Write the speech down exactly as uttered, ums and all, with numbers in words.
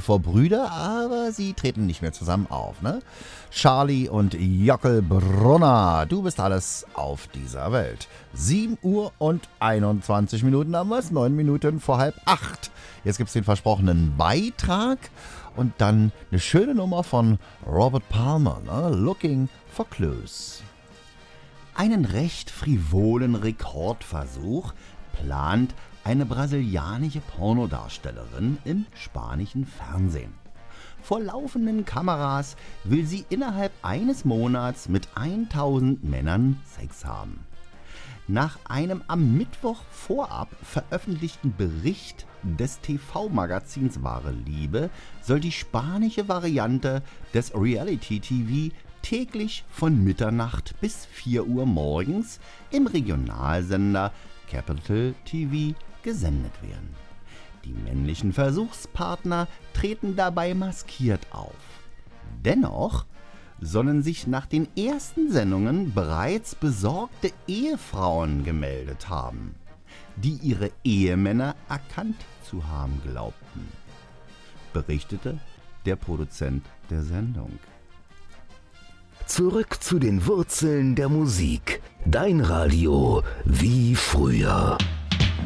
vor Brüder, aber sie treten nicht mehr zusammen auf, ne? Charlie und Jockel Brunner, du bist alles auf dieser Welt. sieben Uhr und einundzwanzig Minuten haben wir es, neun Minuten vor halb acht. Jetzt gibt es den versprochenen Beitrag und dann eine schöne Nummer von Robert Palmer, ne? Looking for Clues. Einen recht frivolen Rekordversuch plant eine brasilianische Pornodarstellerin im spanischen Fernsehen. Vor laufenden Kameras will sie innerhalb eines Monats mit tausend Männern Sex haben. Nach einem am Mittwoch vorab veröffentlichten Bericht des T V-Magazins Wahre Liebe soll die spanische Variante des Reality-T V täglich von Mitternacht bis vier Uhr morgens im Regionalsender Capital T V gesendet werden. Die männlichen Versuchspartner treten dabei maskiert auf. Dennoch sollen sich nach den ersten Sendungen bereits besorgte Ehefrauen gemeldet haben, die ihre Ehemänner erkannt zu haben glaubten, berichtete der Produzent der Sendung. Zurück zu den Wurzeln der Musik. Dein Radio wie früher.